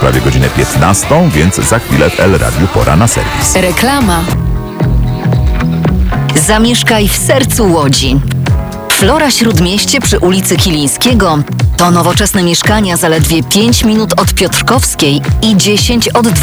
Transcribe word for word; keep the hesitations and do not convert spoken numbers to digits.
prawie godzinę piętnastą, więc za chwilę w El Radiu pora na serwis. Reklama. Zamieszkaj w sercu Łodzi. Flora Śródmieście przy ulicy Kilińskiego to nowoczesne mieszkania zaledwie pięć minut od Piotrkowskiej i dziesięć od